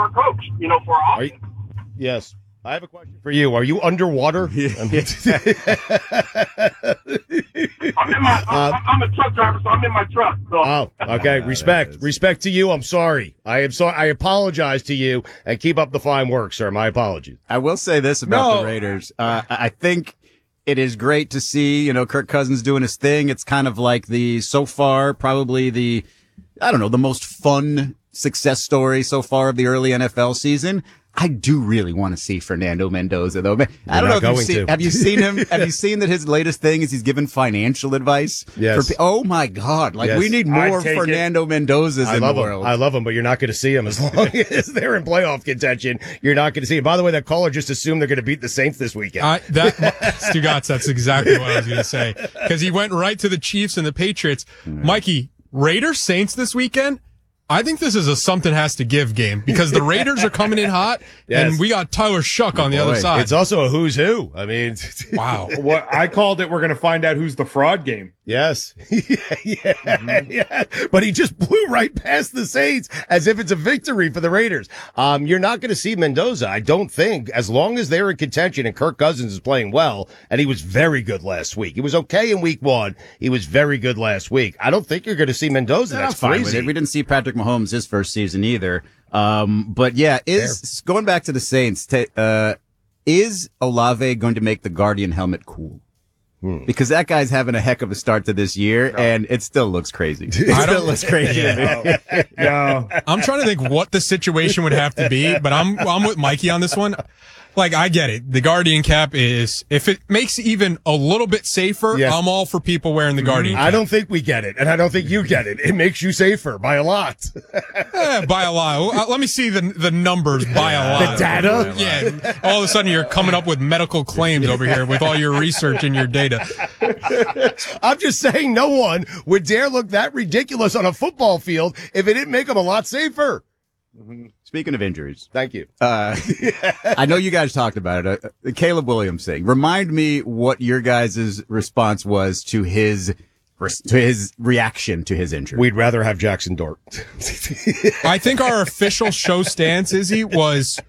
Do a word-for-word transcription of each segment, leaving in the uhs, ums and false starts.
our coach, you know, for our offense. Yes. I have a question for you. Are you underwater? Yeah. I'm in my, I'm, Uh, I'm a truck driver, so I'm in my truck. So. Oh, okay. Respect. Respect to you. I'm sorry. I am sorry. I apologize to you, and keep up the fine work, sir. My apologies. I will say this about No. the Raiders. Uh, I think it is great to see, you know, Kirk Cousins doing his thing. It's kind of like the, so far, probably the, I don't know, the most fun success story so far of the early N F L season. I do really want to see Fernando Mendoza, though. Man, I don't know if you've seen, have you seen him? Have you seen that his latest thing is he's giving financial advice? Yes. For, oh my God. Like Yes. we need more Fernando Mendozas I in love the him. world. I love him, but you're not going to see him as long as they're in playoff contention. You're not going to see him. By the way, that caller just assumed they're going to beat the Saints this weekend. I, that, Stugotz, that's exactly what I was going to say. Because he went right to the Chiefs and the Patriots. Mm. Mikey, Raiders, Saints this weekend? I think this is a something has to give game because the Raiders are coming in hot Yes. and we got Tyler Shuck on the other side. It's also a who's who. I mean, wow. What I called it, we're going to find out who's the fraud game. Yes. yeah, yeah, mm-hmm. yeah. But he just blew right past the Saints as if it's a victory for the Raiders. Um, you're not going to see Mendoza, I don't think, as long as they're in contention and Kirk Cousins is playing well. And he was very good last week. He was okay in week one. He was very good last week. I don't think you're going to see Mendoza. Yeah, That's I'm fine with crazy. it. We didn't see Patrick Mahomes his first season either. Um, but yeah, is Fair. going back to the Saints, t- uh, is Olave going to make the Guardian helmet cool? Hmm. Because that guy's having a heck of a start to this year, no. and it still looks crazy. It still looks crazy. Yeah. no. no. I'm trying to think what the situation would have to be, but I'm I'm with Mikey on this one. Like, I get it. The Guardian cap is, if it makes even a little bit safer, yes. I'm all for people wearing the Guardian mm-hmm. cap. I don't think we get it, and I don't think you get it. It makes you safer by a lot. eh, by a lot. Let me see the the numbers by a lot. The data? Yeah. All of a sudden, you're coming up with medical claims over here with all your research and your data. I'm just saying no one would dare look that ridiculous on a football field if it didn't make them a lot safer. Mm-hmm. Speaking of injuries. Thank you. Uh, I know you guys talked about it. Uh, the Caleb Williams thing. Remind me what your guys' response was to his to his reaction to his injury. We'd rather have Jackson Dart. I think our official show stance, Izzy, was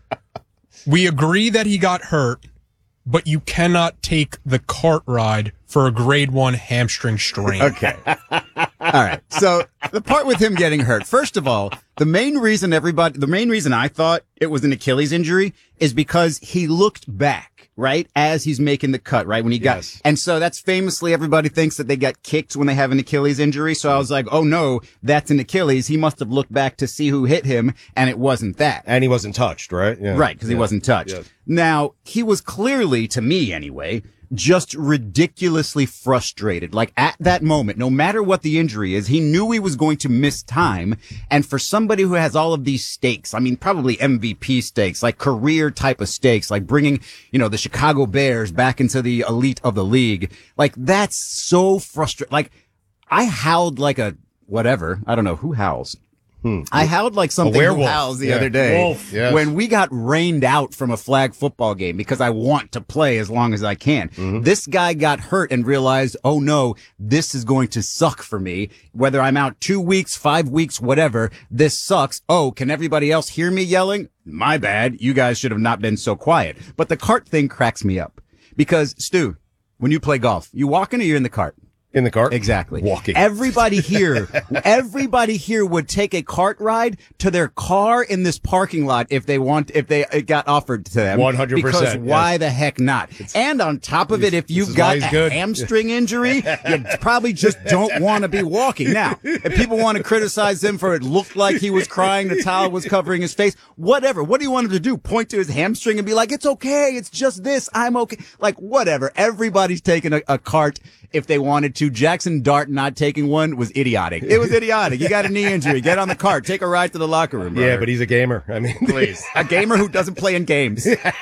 we agree that he got hurt, but you cannot take the cart ride for a grade one hamstring strain. Okay. All right. So the part with him getting hurt, first of all, the main reason everybody, the main reason I thought it was an Achilles injury is because he looked back, right? As he's making the cut, right? When he got, yes. And so that's famously everybody thinks that they got kicked when they have an Achilles injury. So I was like, oh no, that's an Achilles. He must have looked back to see who hit him. And it wasn't that. And he wasn't touched, right? Yeah. Right. Cause yeah. he wasn't touched. Yes. Now he was clearly, to me anyway, just ridiculously frustrated. Like at that moment, no matter what the injury is, he knew he was going to miss time. And for somebody who has all of these stakes, I mean, probably M V P stakes, like career type of stakes, like bringing, you know, the Chicago Bears back into the elite of the league. Like that's so frustrating. Like I howled like a whatever. I don't know who howls. Hmm. I howled like something who howls the yeah. other day Wolf. Yes. when we got rained out from a flag football game because I want to play as long as I can. Mm-hmm. This guy got hurt and realized, oh no, this is going to suck for me. Whether I'm out two weeks, five weeks, whatever, this sucks. Oh, can everybody else hear me yelling? My bad. You guys should have not been so quiet. But the cart thing cracks me up because, Stu, when you play golf, you walking or you're in the cart? In the cart? Exactly. Walking. Everybody here, everybody here would take a cart ride to their car in this parking lot if they want, if they it got offered to them. one hundred percent. Because why yes. the heck not? It's, and on top of it, if you've got a good. hamstring injury, you probably just don't want to be walking. Now, if people want to criticize him for it looked like he was crying, the towel was covering his face, whatever. What do you want him to do? Point to his hamstring and be like, it's okay. It's just this. I'm okay. Like, whatever. Everybody's taking a, a cart if they wanted to. Jackson Dart not taking one was idiotic. It was idiotic. You got a knee injury. Get on the cart. Take a ride to the locker room. Brother. Yeah, but he's a gamer. I mean, please. A gamer who doesn't play in games.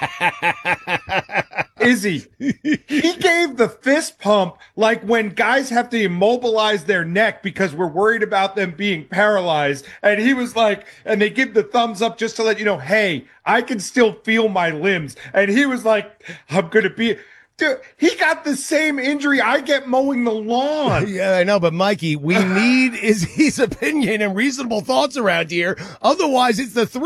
Izzy, he gave the fist pump like when guys have to immobilize their neck because we're worried about them being paralyzed. And he was like, and they give the thumbs up just to let you know, hey, I can still feel my limbs. And he was like, I'm going to be... Dude, he got the same injury I get mowing the lawn. Yeah, I know, but Mikey, we need Izzy's opinion and reasonable thoughts around here. Otherwise, it's the three.